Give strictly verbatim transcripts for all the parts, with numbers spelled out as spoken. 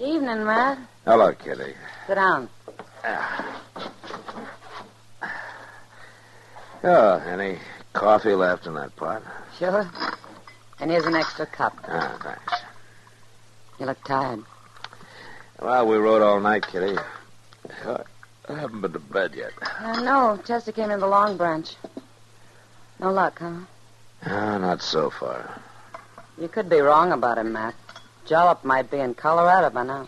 Evening, Matt. Hello, Kitty. Sit down. Oh, any coffee left in that pot? Sure. And here's an extra cup. Ah, thanks. You look tired. Well, we rode all night, Kitty. I haven't been to bed yet. Uh, no, Chester came in the Long Branch. No luck, huh? No, not so far. You could be wrong about him, Matt. Jollop might be in Colorado by now.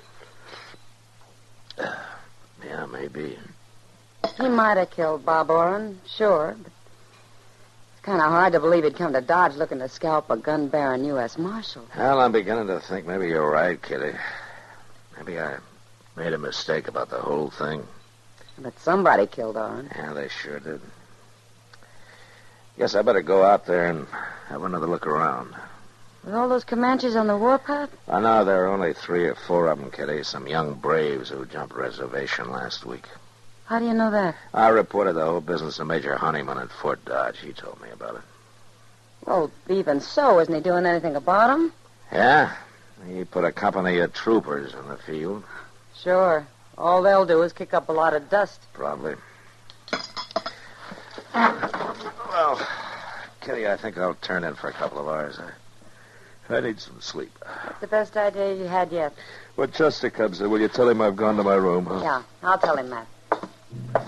Yeah, maybe. He might have killed Bob Oren, sure. But it's kind of hard to believe he'd come to Dodge looking to scalp a gun-bearing U S Marshal. Well, I'm beginning to think maybe you're right, Kitty. Maybe I made a mistake about the whole thing. But somebody killed Oren. Yeah, they sure did. Guess I better go out there and have another look around. With all those Comanches on the warpath? I know there are only three or four of them, Kitty. Some young braves who jumped reservation last week. How do you know that? I reported the whole business to Major Honeyman at Fort Dodge. He told me about it. Well, even so, isn't he doing anything about him? Yeah? He put a company of troopers in the field. Sure. All they'll do is kick up a lot of dust. Probably. Well, Kitty, I think I'll turn in for a couple of hours. I... I need some sleep. That's the best idea you had yet. When Chester comes in, will you tell him I've gone to my room? Huh? Yeah, I'll tell him that.